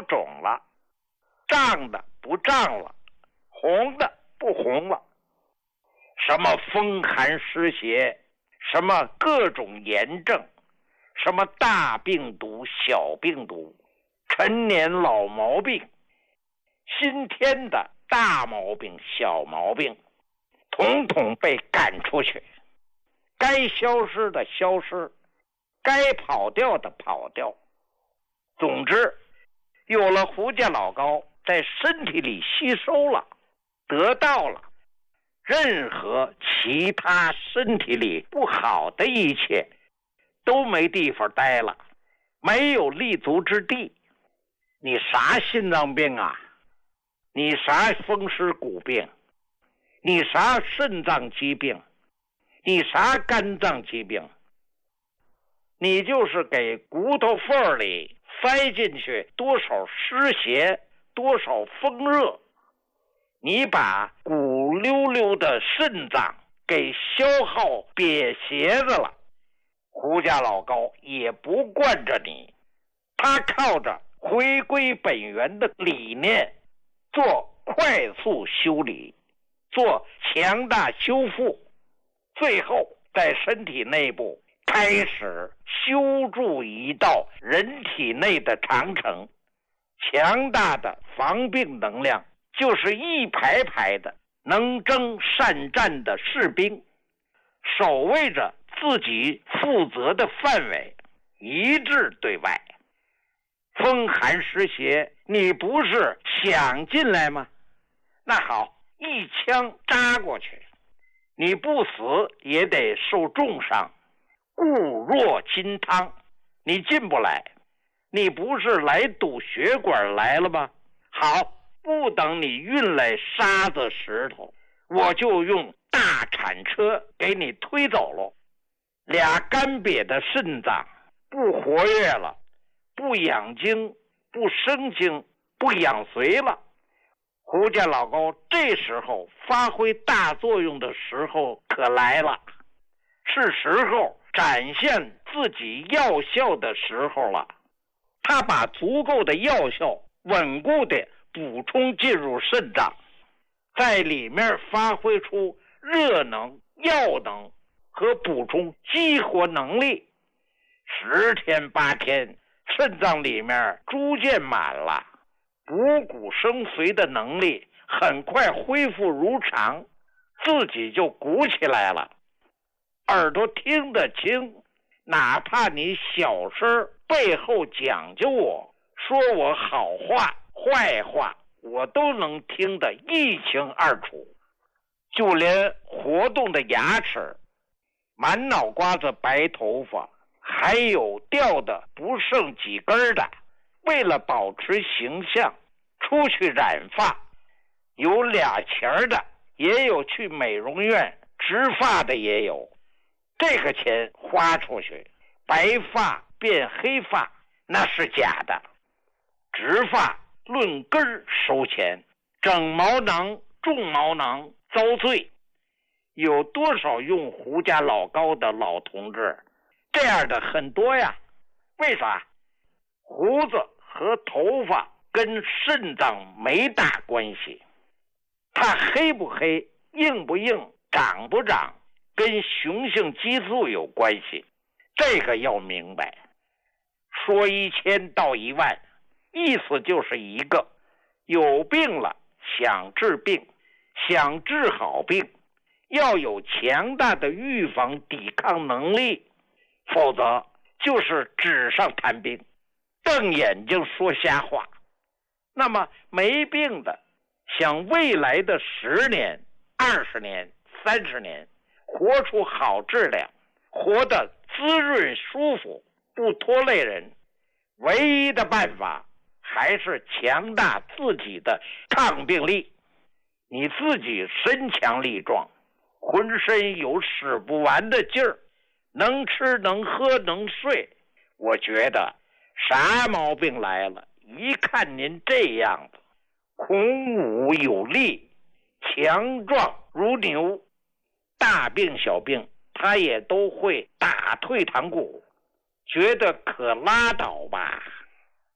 肿了，胀的不胀了，红的不红了，什么风寒湿邪，什么各种炎症，什么大病毒小病毒，陈年老毛病，新添的大毛病小毛病，统统被赶出去，该消失的消失，该跑掉的跑掉。总之，有了胡家老高在身体里吸收了，得到了，任何其他身体里不好的一切都没地方待了，没有立足之地。你啥心脏病啊，你啥风湿骨病，你啥肾脏疾病，你啥肝脏疾病，你就是给骨头缝里塞进去多少湿邪，多少风热，你把骨溜溜的肾脏给消耗瘪斜子了，胡家老高也不惯着你，他靠着回归本源的理念做快速修理，做强大修复，最后在身体内部开始修筑一道人体内的长城，强大的防病能量就是一排排的能征善战的士兵，守卫着自己负责的范围，一致对外。风寒湿邪，你不是想进来吗？那好，一枪扎过去，你不死也得受重伤，固若金汤，你进不来。你不是来堵血管来了吗？好，不等你运来沙子石头，我就用大铲车给你推走了。俩干瘪的肾脏不活跃了，不养精，不生精，不养髓了。胡家老高这时候发挥大作用的时候可来了，是时候展现自己药效的时候了。他把足够的药效稳固地补充进入肾脏，在里面发挥出热能、药能和补充激活能力。10天8天，肾脏里面逐渐满了，补骨生髓的能力很快恢复如常，自己就鼓起来了。耳朵听得清，哪怕你小声背后讲究我，说我好话坏话，我都能听得一清二楚。就连活动的牙齿，满脑瓜子白头发，还有掉的不剩几根的，为了保持形象出去染发，有2钱的，也有去美容院植发的也有。这个钱花出去，白发变黑发那是假的，植发论根收钱，整毛囊种毛囊遭罪。有多少用胡家老高的老同志，这样的很多呀。为啥？胡子和头发跟肾脏没大关系，它黑不黑，硬不硬，长不长，跟雄性激素有关系，这个要明白。说1000道10000，意思就是一个，有病了想治病，想治好病，要有强大的预防抵抗能力，否则就是纸上谈兵，瞪眼睛说瞎话。那么没病的，想未来的10年、20年、30年活出好质量，活得滋润舒服，不拖累人，唯一的办法还是强大自己的抗病力。你自己身强力壮，浑身有使不完的劲儿，能吃能喝能睡，我觉得啥毛病来了，一看您这样子，孔武有力，强壮如牛，大病小病他也都会打退堂鼓，觉得可拉倒吧。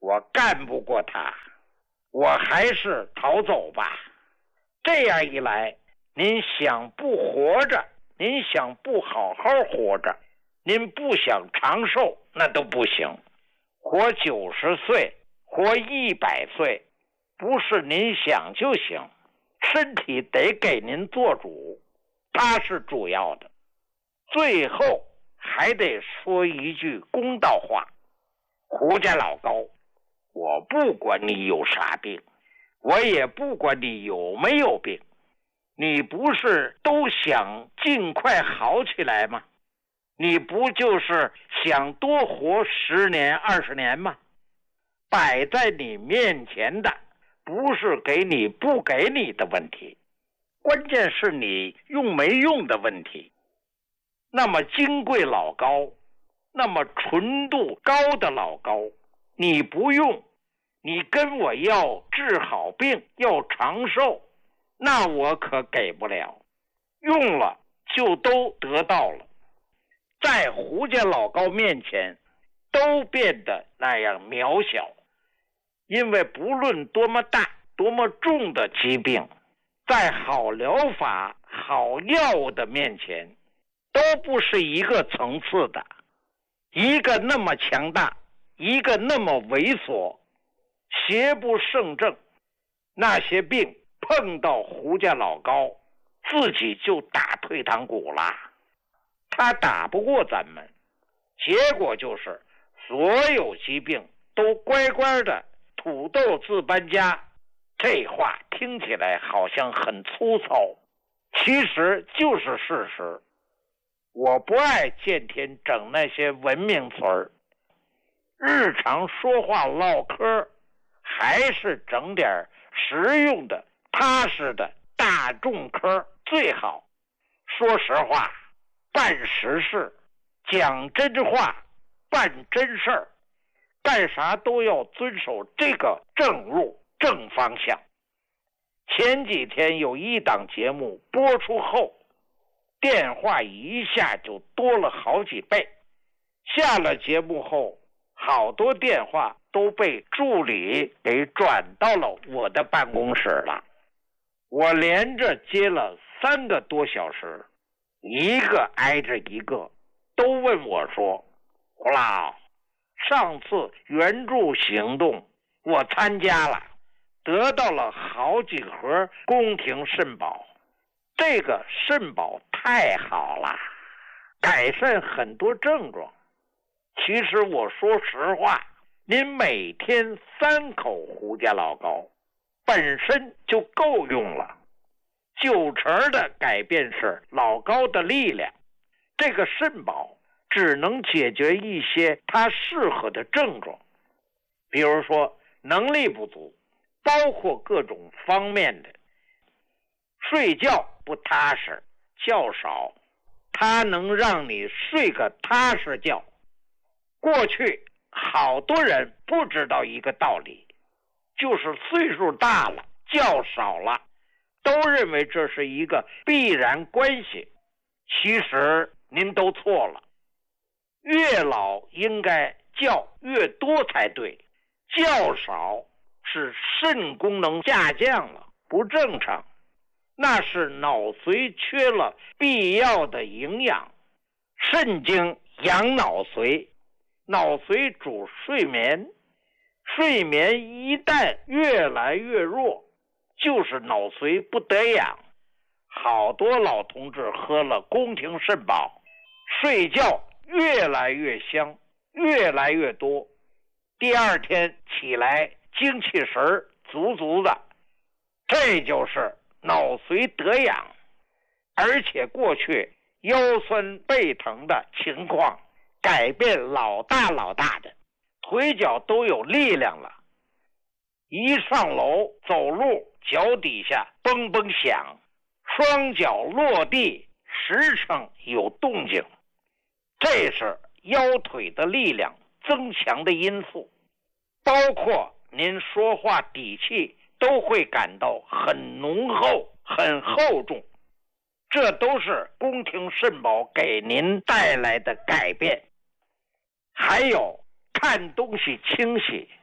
我干不过他，我还是逃走吧。这样一来，您想不活着，您想不好好活着，您不想长寿，那都不行。活90岁，活100岁，不是您想就行，身体得给您做主，它是主要的。最后还得说一句公道话，胡家老高，我不管你有啥病，我也不管你有没有病，你不是都想尽快好起来吗？你不就是想多活10年20年吗？摆在你面前的不是给你不给你的问题，关键是你用没用的问题。那么金贵老高，那么纯度高的老高，你不用，你跟我要治好病，要长寿，那我可给不了。用了就都得到了，在胡家老高面前都变得那样渺小。因为不论多么大多么重的疾病，在好疗法好药物的面前都不是一个层次的，一个那么强大，一个那么猥琐，邪不胜正。那些病碰到胡家老高，自己就打退堂鼓了，他打不过咱们，结果就是所有疾病都乖乖的土豆自搬家。这话听起来好像很粗糙，其实就是事实。我不爱见天整那些文明词儿，日常说话唠嗑还是整点实用的踏实的大众嗑最好。说实话，办实事，讲真话，办真事儿，干啥都要遵守这个正路正方向。前几天有一档节目播出后，电话一下就多了好几倍。下了节目后，好多电话都被助理给转到了我的办公室了。我连着接了3个多小时，一个挨着一个，都问我说，胡老，上次援助行动我参加了，得到了好几盒宫廷肾宝，这个肾宝太好了，改善很多症状。其实我说实话，您每天3口胡家老高本身就够用了。90%的改变是老高的力量，这个肾宝只能解决一些他适合的症状，比如说能力不足，包括各种方面的。睡觉不踏实，觉少，它能让你睡个踏实觉。过去好多人不知道一个道理，就是岁数大了，觉少了，都认为这是一个必然关系。其实您都错了，越老应该觉越多才对，觉少是肾功能下降了，不正常，那是脑髓缺了必要的营养。肾经养脑髓，脑髓主睡眠，睡眠一旦越来越弱，就是脑髓不得养。好多老同志喝了宫廷肾宝，睡觉越来越香，越来越多，第二天起来精气神足足的，这就是脑髓得养。而且过去腰酸背疼的情况改变老大的，腿脚都有力量了，一上楼走路脚底下嘣嘣响，双脚落地时常有动静，这是腰腿的力量增强的因素。包括您说话底气都会感到很浓厚很厚重，这都是宫廷肾宝给您带来的改变。还有看东西清晰，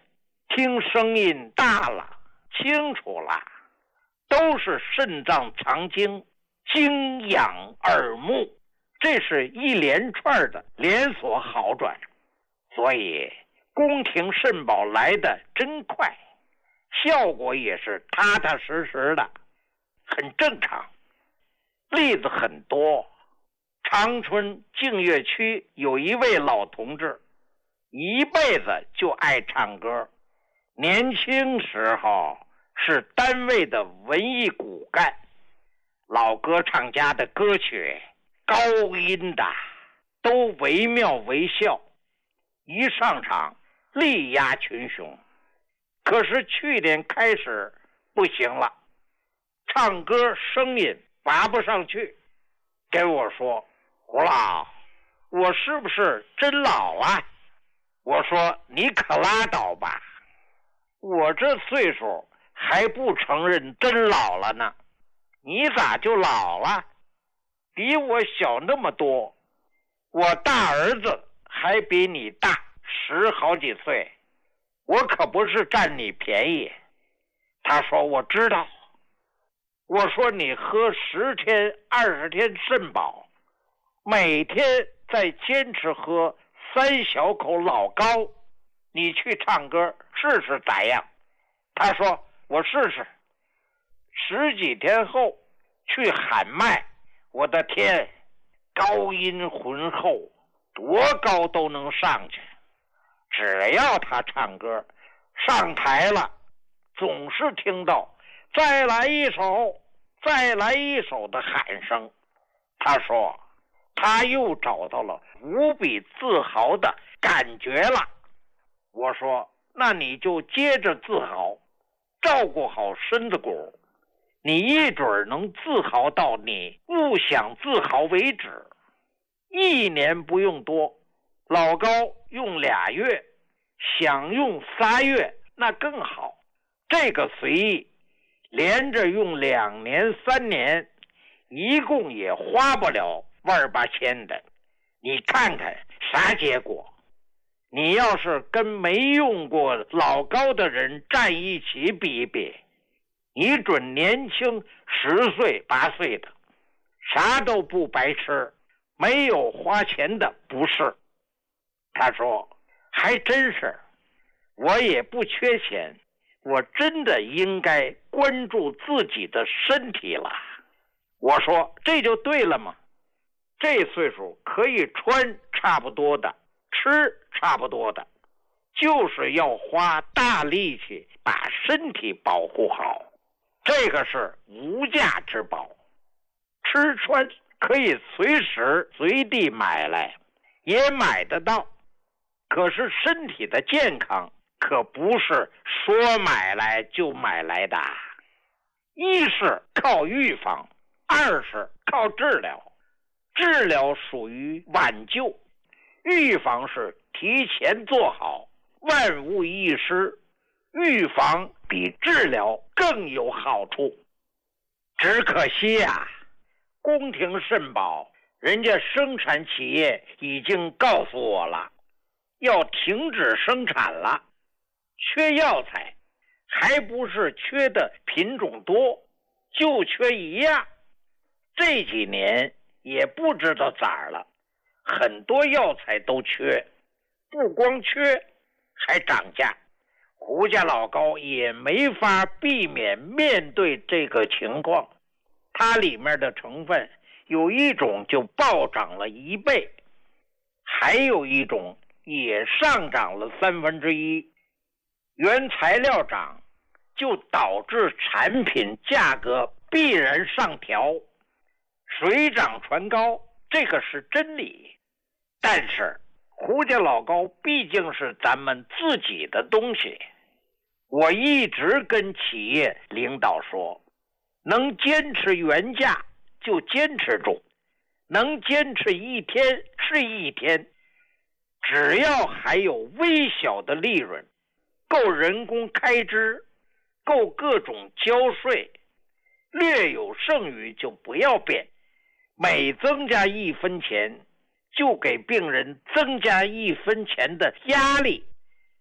听声音大了，清楚了，都是肾脏藏精，精养耳目，这是一连串的连锁好转。所以宫廷肾宝来得真快，效果也是踏踏实实的，很正常。例子很多。长春净月区有一位老同志，一辈子就爱唱歌，年轻时候是单位的文艺骨干，老歌唱家的歌曲高音的都惟妙惟肖，一上场力压群雄。可是去年开始不行了，唱歌声音拔不上去，跟我说，胡老，我是不是真老啊？我说你可拉倒吧，我这岁数还不承认真老了呢，你咋就老了？比我小那么多，我大儿子还比你大10好几岁，我可不是占你便宜。他说我知道。我说你喝10天20天肾宝，每天再坚持喝3小口老高，你去唱歌试试咋样？他说我试试。10几天后去喊麦，我的天，高音浑厚，多高都能上去。只要他唱歌上台了，总是听到再来一首再来一首的喊声。他说他又找到了无比自豪的感觉了。我说那你就接着自豪，照顾好身子骨，你一准能自豪到你不想自豪为止。1年不用多，老高用2月，想用3月那更好。这个随意，连着用2年3年，一共也花不了万8千的。你看看啥结果？你要是跟没用过老高的人站一起比一比，你准年轻10岁8岁的，啥都不白吃，没有花钱的不是。他说还真是，我也不缺钱，我真的应该关注自己的身体了。我说这就对了嘛，这岁数可以穿差不多的，吃差不多的，就是要花大力气把身体保护好，这个是无价之宝。吃穿可以随时随地买来，也买得到，可是身体的健康可不是说买来就买来的。一是靠预防，二是靠治疗。治疗属于挽救，预防是提前做好，万无一失。预防比治疗更有好处。只可惜啊，宫廷肾宝人家生产企业已经告诉我了，要停止生产了。缺药材，还不是缺的品种多，就缺一样。这几年也不知道咋了，很多药材都缺，不光缺，还涨价。胡家老高也没法避免面对这个情况，它里面的成分有一种就暴涨了1倍，还有一种也上涨了1/3。原材料涨，就导致产品价格必然上调，水涨船高，这个是真理。但是胡家老高毕竟是咱们自己的东西，我一直跟企业领导说，能坚持原价就坚持住，能坚持1天是1天，只要还有微小的利润，够人工开支，够各种交税，略有剩余就不要变，每增加1分钱就给病人增加1分钱的压力，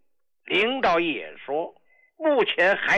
领导也说，目前还